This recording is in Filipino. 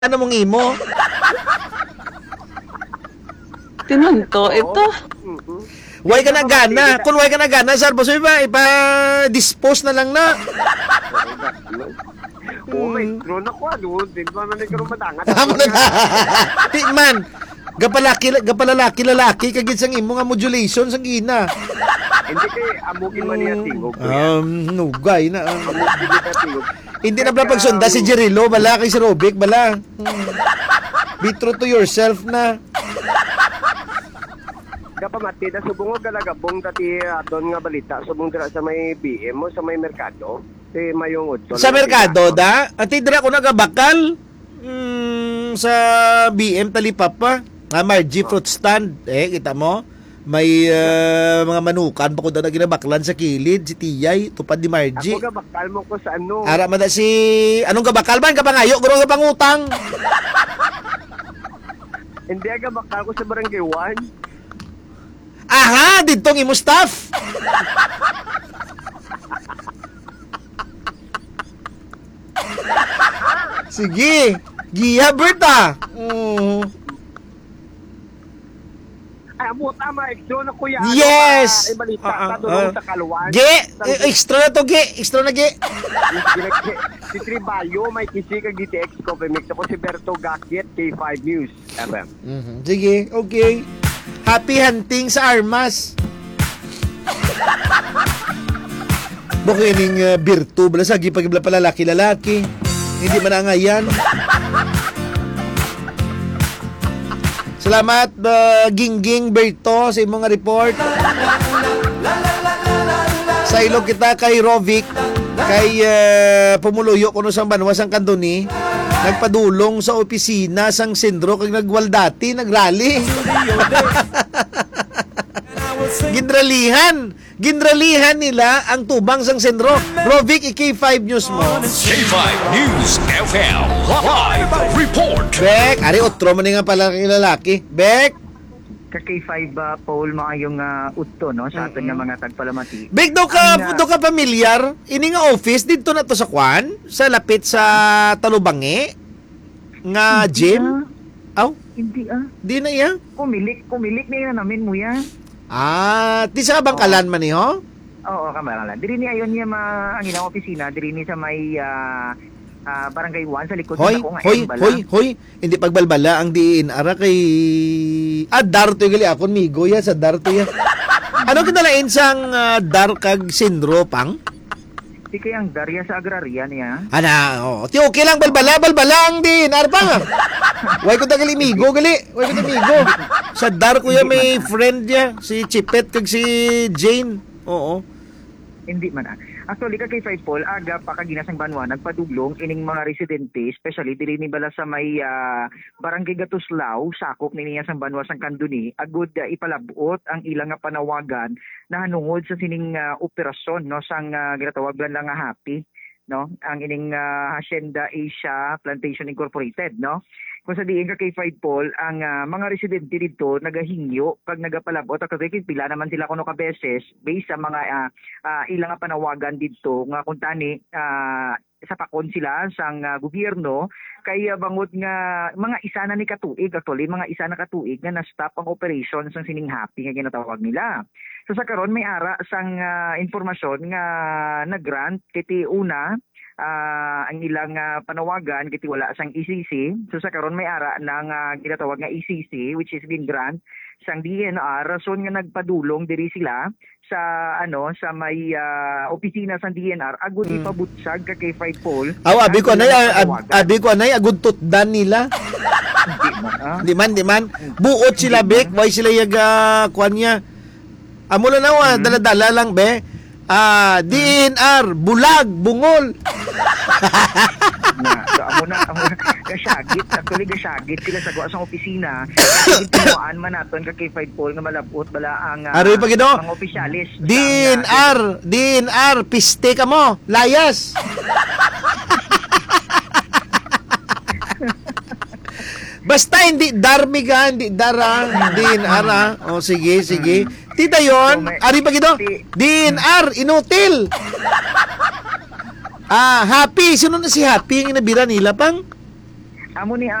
ano mong imo? Tinunto, ito. Way ka na gana. Kung way ka na gana, sir, boss, ipa-dispose na lang na. Oo, may drone ako, ano? Di ba man nagkaroon madangat? Amo na na. Di man. Gapalalaki lalaki kagid sang imo nga modulation sang gina. Hindi kay amugin man niya tingog. Nugay na. Amugin niya tingog. Hindi na pala pagsunda si Jerilo, bala kay si Robic, bala. Be true to yourself na. Kapamati, na subong nga galagabong dati aton nga balita, subong dira sa may BM mo, sa may merkado. Si Mayong Udson. Sa merkado da, ati dira ko nagabakal. Sa BM talipap pa. Margie fruit stand. Kita mo? May mga manukan pa ko na ginabaklan sa kilid. Si Tiyay, tupad ni Margie. Ako gabakal mo ko sa ano. Ara man si... Anong gabakal man? Kapangayo? Guro ka pangutang. Hindi gabakal ko sa Barangay 1. Aha! Dito ng imo staff! Sige! Giya, Berta! Ay, amo tama, extra na kuya. Yes! Balita, sa doon sa Kaluan. Extra na to, Extra na, Si Tribalyo, may kisi kag DTX Coffee Mix. Ako si Berto Gakit, K5 News, FM. Sige, okay. Happy hunting sa armas. Bukining birtu, bala sagi pag pala lalaki. Hindi man nga yan. Salamat, Gingging Berto, sa imong report. Sa ilog kita kay Rovic, kay Pumuluyo, kuno sang banwa sang Kanduni, nagpadulong sa opisina sang sendro kag nagwaldati, nagrally. Ginralihan nila ang tubang sang sendro. Rovic, K5 News mo. K5 News FM Live Report. Bek, ari otro man nga pala lalaki. Bek, Ka K5 Paul maayong utto no sa aton nga mga tagpalamati. Bek, do ka pamilyar? Ini nga office dito na to sa Kwan, sa lapit sa Talubangi nga gym. Aw, Hindi di na iya. Kumilik niya namin mo ya. Ti sa bangkalan man niyo? Oo, kamera lang. Diri ni ayon niya ang ilang opisina, diri ni sa may Barangay 1 sa likod Hoy, ng akong hoy. Hindi pagbalbala ang diin ara kay Darto gali akon migo ya sa Darto ya. Ano kinalain sang Dar kag Sindro pang? Di kay ang Darya sa agrarya niya. Ti okay lang balbala ang din arpang. Way ko gali migo. Sa Dar ko ya may friend ya si Chipet kag si Jane. Oo. Hindi man Actually, ka kay 5 Paul, aga pa kaginasang banwa, nagpadulong ining mga residente, especially dili ni bala sa may Barangay Gatuslao, sakop ni niya sang banwa sang Kanduni, agud ipalabot ang ilang nga panawagan na hanungod sa sining operasyon no sang ginatawag lang nga happy, no? Ang ining Hacienda Asia Plantation Incorporated, no? Kung sa diin ka kay 5 Paul, ang mga residente dito nagahingyo kag nagapalabot kasi pila naman sila kuno ka beses based sa mga ilang nga panawagan dito nga kung tani sa pakon sila sang gobyerno kay bangot nga mga isa na ni katuig actually mga isa na katuig nga na-stop ang operation sang sining happy nga ginatawag nila. So sa karon may ara sang informasyon nga na-grant kiti una ang ilang panawagan kiti wala sang ECC. So sa karon may ara ng ginatawag nga ECC which is being grant sang DNR rason nga nagpadulong diri sila sa sa may opisina sang DNR agud ipabutsag ka kay 5 Paul. Abi ko anay agud tutdan nila. Di man. Buot sila bek, why sila yaga kwan niya. Amo lang na dala-dala lang be. DNR, bulag, bungol. So amo na gasyagit actually gasyagit sila sa sang opisina tinuan man naton ka kay 5 Paul nga malabot bala ang ang opisyalis DNR piste ka mo layas. Basta hindi darmiga, hindi darang DNR. O sige. Tita yon, ari pa gido. DNR inutil. Happy. Sino na si Happy yung inabira nila pang? Amo ni